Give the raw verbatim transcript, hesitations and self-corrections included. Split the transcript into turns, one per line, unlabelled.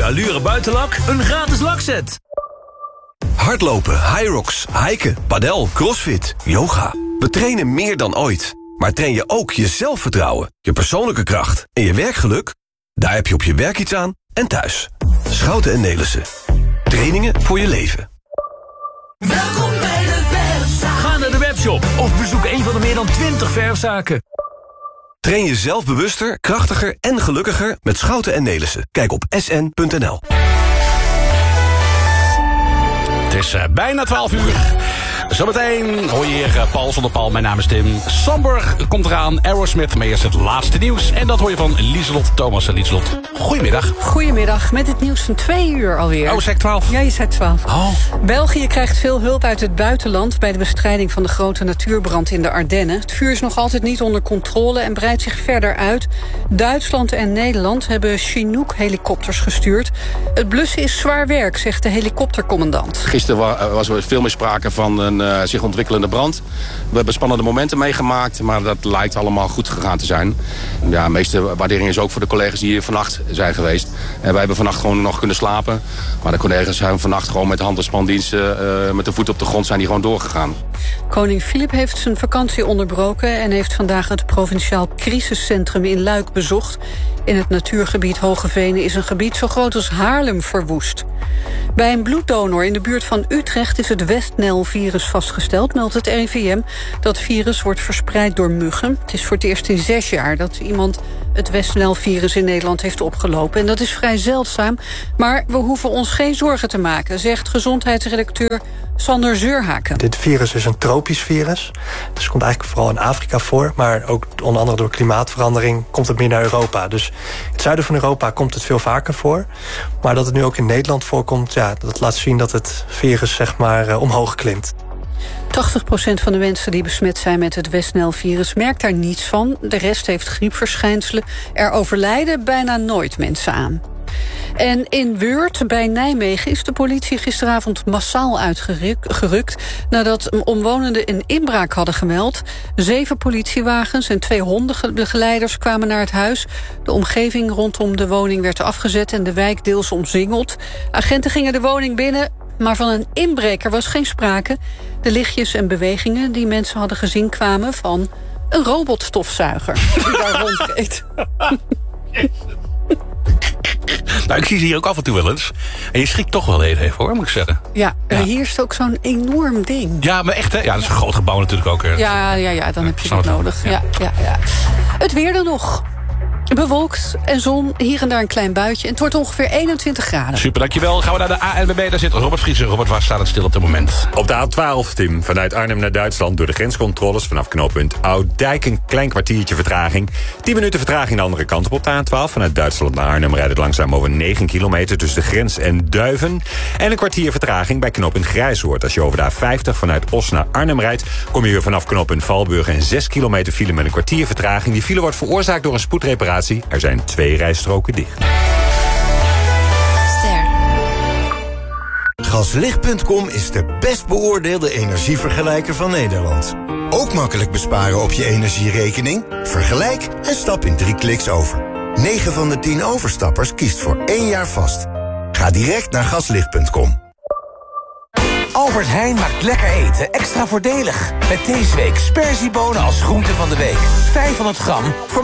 allure buitenlak, een gratis lakset.
Hardlopen, Hyrox, hiken, padel, crossfit, yoga. We trainen meer dan ooit. Maar train je ook je zelfvertrouwen, je persoonlijke kracht en je werkgeluk? Daar heb je op je werk iets aan en thuis. Schouten en Nelissen. Trainingen voor je leven.
Welkom bij de verfzaak. Ga naar de webshop of bezoek een van de meer dan twintig verfzaken.
Train je zelf bewuster, krachtiger en gelukkiger met Schouten en Nelissen. Kijk op s n punt n l.
Het is uh, bijna twaalf uur. Zometeen hoor je hier uh, Paul zonder Paul. Mijn naam is Tim. Samburg komt eraan. Aerosmith, maar eerst het laatste nieuws. En dat hoor je van Lieselot Thomas. En Lieselot, goedemiddag.
Goedemiddag, met het nieuws van twee uur alweer.
Oh, zei ik twaalf?
Ja, je zei twaalf.
Oh.
België krijgt veel hulp uit het buitenland bij de bestrijding van de grote natuurbrand in de Ardennen. Het vuur is nog altijd niet onder controle en breidt zich verder uit. Duitsland en Nederland hebben Chinook-helikopters gestuurd. Het blussen is zwaar werk, zegt de helikoptercommandant.
Gisteren was er veel meer sprake van een uh, zich ontwikkelende brand. We hebben spannende momenten meegemaakt, maar dat lijkt allemaal goed gegaan te zijn. Ja, de meeste waardering is ook voor de collega's die hier vannacht zijn geweest. En wij hebben vannacht gewoon nog kunnen slapen. Maar de collega's zijn vannacht gewoon met hand- en spandiensten, uh, met de voet op de grond zijn die gewoon doorgegaan.
Koning Filip heeft zijn vakantie onderbroken en heeft vandaag het provinciaal crisiscentrum in Luik bezocht. In het natuurgebied Hogevenen is een gebied zo groot als Haarlem verwoest. Bij een bloeddonor in de buurt van Utrecht is het West-Nijl-virus vastgesteld, meldt het R I V M. Dat virus wordt verspreid door muggen. Het is voor het eerst in zes jaar dat iemand het West-Nijl-virus in Nederland heeft opgelopen. En dat is vrij zeldzaam, maar we hoeven ons geen zorgen te maken, zegt gezondheidsredacteur Sander Zeurhaken.
Dit virus is een tropisch virus, dus het komt eigenlijk vooral in Afrika voor, maar ook onder andere door klimaatverandering komt het meer naar Europa. Dus in het zuiden van Europa komt het veel vaker voor, maar dat het nu ook in Nederland voorkomt, ja, dat laat zien dat het virus zeg maar uh, omhoog klimt.
tachtig procent van de mensen die besmet zijn met het West-Nijl-virus merkt daar niets van. De rest heeft griepverschijnselen. Er overlijden bijna nooit mensen aan. En in Weurt bij Nijmegen is de politie gisteravond massaal uitgerukt nadat omwonenden een inbraak hadden gemeld. Zeven politiewagens en twee hondenbegeleiders kwamen naar het huis. De omgeving rondom de woning werd afgezet en de wijk deels omsingeld. Agenten gingen de woning binnen, maar van een inbreker was geen sprake. De lichtjes en bewegingen die mensen hadden gezien kwamen van een robotstofzuiger die daar rondreed.
Nou, ik zie ze hier ook af en toe wel eens. En je schrikt toch wel even, hoor, moet ik zeggen.
Ja,
ja.
Hier is ook zo'n enorm ding.
Ja, maar echt, hè? Ja, dat is een groot gebouw natuurlijk ook. Hè.
Ja, ja, ja, dan heb je
dat
dat nodig. Ja. Ja, ja, ja. Het weer dan nog. Bewolkt en zon, hier en daar een klein buitje. En het wordt ongeveer eenentwintig graden.
Super, dankjewel. Gaan we naar de A N W B. Daar zit Robert Vriezer. Robert, waar staat het stil op dit moment?
Op de A twaalf, Tim. Vanuit Arnhem naar Duitsland door de grenscontroles vanaf knooppunt Oud-Dijk. Een klein kwartiertje vertraging. tien minuten vertraging de andere kant op op de A twaalf. Vanuit Duitsland naar Arnhem rijdt het langzaam over negen kilometer tussen de grens en Duiven. En een kwartier vertraging bij knooppunt Grijshoort. Als je over de A vijftig vanuit Os naar Arnhem rijdt, kom je weer vanaf knooppunt Valburg en zes kilometer file met een kwartier vertraging. Die file wordt veroorzaakt door een spoedreparatie. Er zijn twee Twee rijstroken dicht.
Gaslicht punt com is de best beoordeelde energievergelijker van Nederland. Ook makkelijk besparen op je energierekening? Vergelijk en stap in drie kliks over. negen van de tien overstappers kiest voor één jaar vast. Ga direct naar gaslicht punt com.
Albert Heijn maakt lekker eten extra voordelig. Met deze week sperziebonen als groente van de week. vijfhonderd gram voor